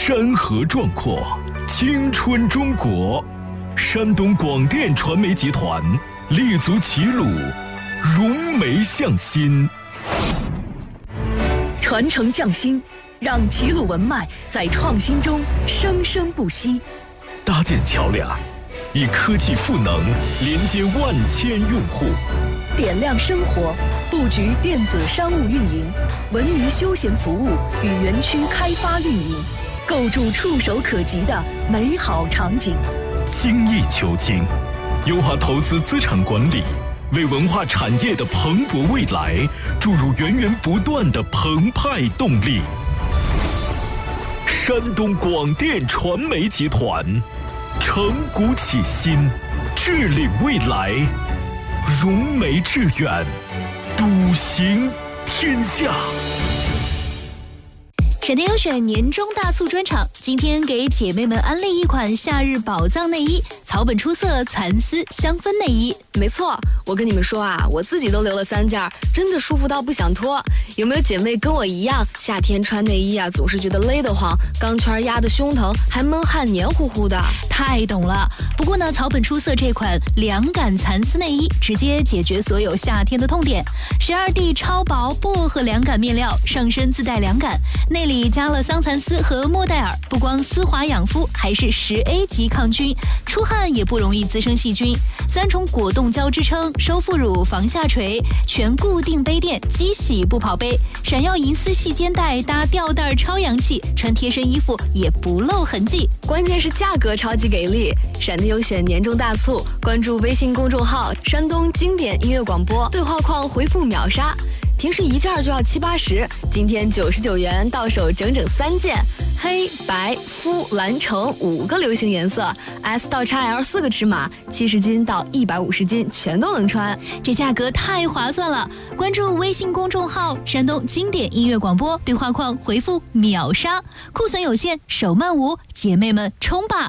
山河壮阔，青春中国。山东广电传媒集团立足齐鲁，融媒向心， 传承匠心，让齐鲁文脉在创新中生生不息。 搭建桥梁，以科技赋能连接万千用户。 点亮生活，布局电子商务运营、文娱休闲服务与园区开发运营，构筑触手可及的美好场景。 精益求精，优化投资资产管理，为文化产业的蓬勃未来注入源源不断的澎湃动力。山东广电传媒集团，承古启新，致领未来，融媒致远，笃行天下。 闪电优选年终大促专场，今天给姐妹们安利一款夏日宝藏内衣，草本出色蚕丝香氛内衣。 没错，我跟你们说啊，我自己都留了3件，真的舒服到不想脱。有没有姐妹跟我一样，夏天穿内衣啊，总是觉得勒得慌，钢圈压得胸疼，还闷汗黏糊糊的？ 太懂了。不过呢，草本出色这款凉感蚕丝内衣，直接解决所有夏天的痛点。12D 超薄薄荷凉感面料，上身自带凉感，内里加了桑蚕丝和莫代尔，不光丝滑养肤，还是10A 级抗菌，出汗也不容易滋生细菌。3重果冻胶支撑，收腹乳防下垂，全固定杯垫，机洗不跑杯，闪耀银丝细肩带搭吊带超洋气，穿贴身衣服也不露痕迹。 关键是价格超级给力！闪电优选年终大促，关注微信公众号“山东经典音乐广播”，对话框回复秒杀。平时1件就要70-80，今天99元到手整整3件，黑白肤蓝橙5个流行颜色 ，S 到 XL 4个尺码，70斤到150斤全都能穿， 这价格太划算了！关注微信公众号“山东经典音乐广播”，对话框回复秒杀，库存有限，手慢无，姐妹们冲吧！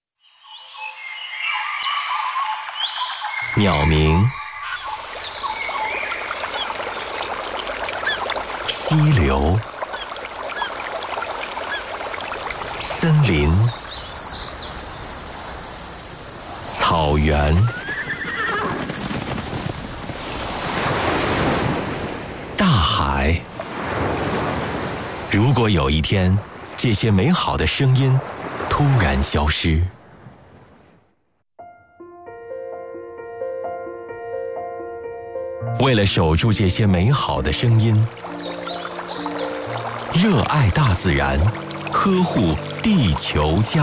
鸟鸣，溪流，森林，草原，大海。如果有一天，这些美好的声音突然消失，为了守住这些美好的声音，热爱大自然，呵护地球家。